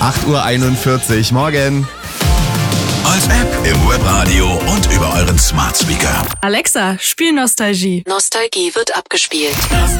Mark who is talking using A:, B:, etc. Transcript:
A: 8:41 Uhr. Morgen.
B: Als App im Webradio und über euren Smart Speaker.
C: Alexa, spiel Nostalgie.
D: Nostalgie wird abgespielt.